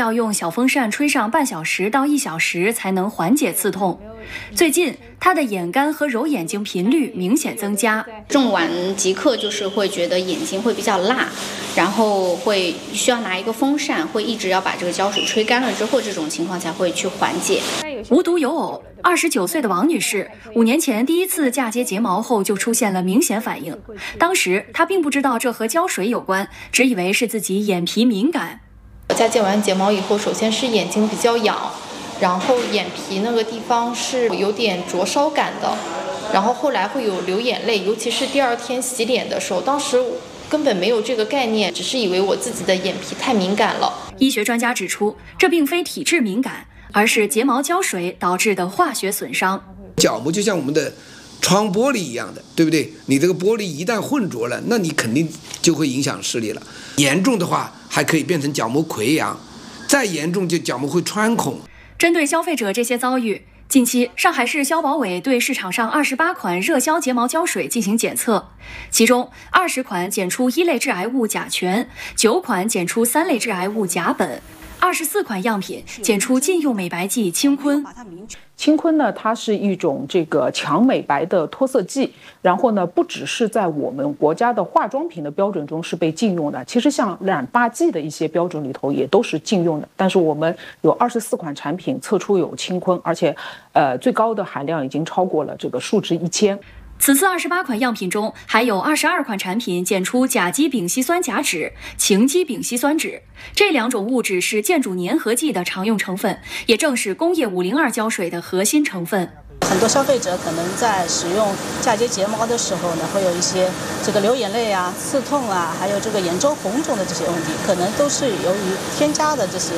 要用小风扇吹上半小时到1小时才能缓解刺痛。最近，他的眼干和揉眼睛频率明显增加。 种完即刻就是会觉得眼睛会比较辣，然后会需要拿一个风扇，会一直要把这个胶水吹干了之后，这种情况才会去缓解。 无独有偶，29岁的王女士5年前第一次嫁接睫毛后就出现了明显反应。当时她并不知道这和胶水有关，只以为是自己眼皮敏感。 嫁接完睫毛以后，首先是眼睛比较痒，然后眼皮那个地方是有点灼烧感的，然后后来会有流眼泪，尤其是第2天洗脸的时候，当时根本没有这个概念，只是以为我自己的眼皮太敏感了。 医学专家指出，这并非体质敏感，而是睫毛胶水导致的化学损伤。 角膜就像我们的窗玻璃一样的，对不对？你这个玻璃一旦混浊了，那你肯定就会影响视力了。严重的话还可以变成角膜溃疡，再严重就角膜会穿孔。 针对消费者这些遭遇，近期上海市消保委对市场上28款热销睫毛胶水进行检测，其中20款检出1类致癌物甲醛，9款检出3类致癌物甲苯，24款样品检出禁用美白剂氢醌。 氢醌呢，它是一种这个强美白的脱色剂，然后呢，不只是在我们国家的化妆品的标准中是被禁用的，其实像染发剂的一些标准里头也都是禁用的。但是我们有24款产品测出有氢醌，而且最高的含量已经超过了这个数值1000。 此次28款样品中，还有22款产品检出甲基丙烯酸甲酯、氰基丙烯酸酯，这2种物质是建筑粘合剂的常用成分，也正是工业502胶水的核心成分。 很多消费者可能在使用嫁接睫毛的时候呢，会有一些这个流眼泪啊、刺痛啊，还有这个眼周红肿的这些问题，可能都是由于添加的这些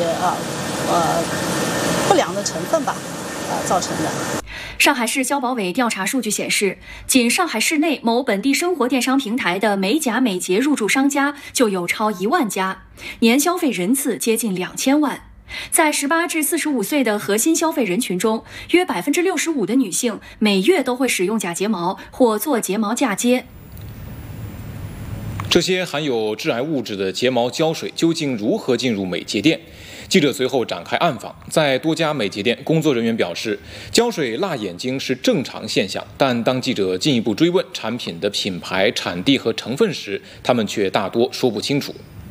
不良的成分吧，造成的。 上海市消保委调查数据显示，仅上海市内某本地生活电商平台的美甲美睫入驻商家就有超1万家，年消费人次接近2000万。在18至45岁的核心消费人群中，约65%的女性每月都会使用假睫毛或做睫毛嫁接。 这些含有致癌物质的睫毛胶水究竟如何进入美睫店？记者随后展开暗访，在多家美睫店，工作人员表示，胶水辣眼睛是正常现象，但当记者进一步追问产品的品牌、产地和成分时，他们却大多说不清楚。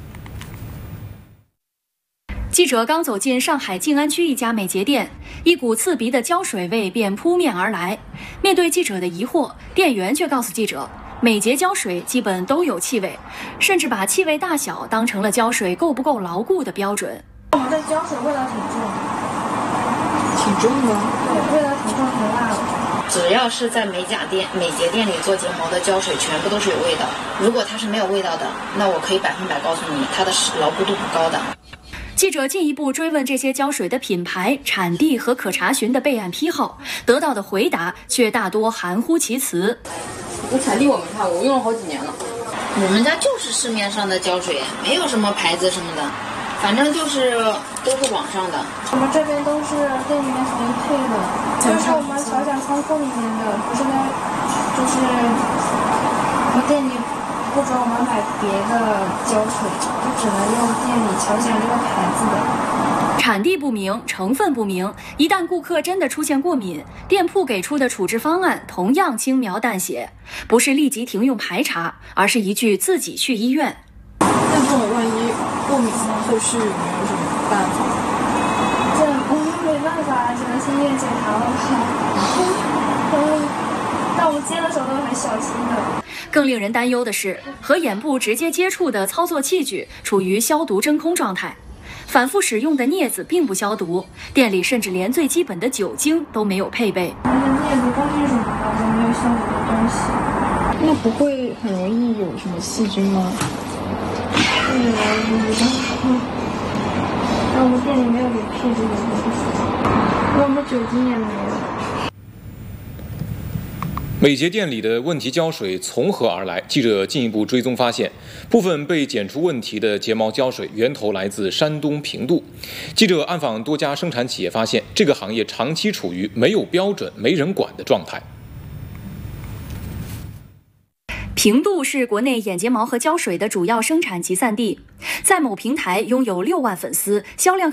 记者刚走进上海静安区一家美睫店，一股刺鼻的胶水味便扑面而来。面对记者的疑惑，店员却告诉记者，美睫胶水基本都有气味，甚至把气味大小当成了胶水够不够牢固的标准。 我们的胶水味道挺重的。 挺重的？ 对，味道挺重挺辣的。 只要是在美睫店里做睫毛的胶水，全部都是有味道。如果它是没有味道的，那我可以100%告诉你，它的牢固度不高的。 记者进一步追问这些胶水的品牌、产地和可查询的备案批号，得到的回答却大多含糊其辞。 产地我没看过，我用了好几年了。 我们家就是市面上的胶水，没有什么牌子什么的，反正都是网上的。 我们这边都是店里面统一配的，就是我们小讲仓库里面的，不是就是我店里不准我们买别的胶水，就只能用店里乔讲这个牌子的。 产地不明，成分不明，一旦顾客真的出现过敏，店铺给出的处置方案同样轻描淡写，不是立即停用排查，而是一句自己去医院。 那这种万一过敏呢，后续有没有什么办法？ 这我们没办法，只能先医院检查了吧。但我们接的时候都很小心的。 更令人担忧的是，和眼部直接接触的操作器具处于消毒真空状态，反复使用的镊子并不消毒，店里甚至连最基本的酒精都没有配备。 那镊子工具什么的都没有消毒的东西， 那不会很容易有什么细菌吗？ 我不知道。那我们店里没有给配这个东西，我们酒精也没有。 美睫店里的问题胶水从何而来？记者进一步追踪发现，部分被检出问题的睫毛胶水源头来自山东平度。记者暗访多家生产企业发现，这个行业长期处于没有标准、没人管的状态。 平度是国内眼睫毛和胶水的主要生产集散地，在某平台拥有6万粉丝，销量